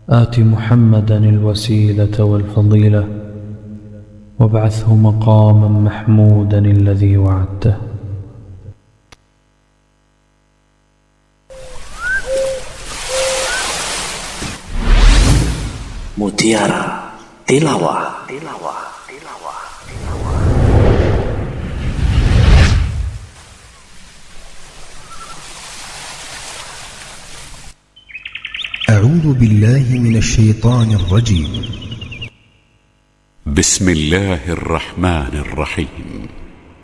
آت محمدا الوسيلة والفضيلة وابعثه مقاما محمودا الذي وعدته. Mutiara Tilawah. أعوذ بالله من الشيطان الرجيم. بسم الله الرحمن الرحيم.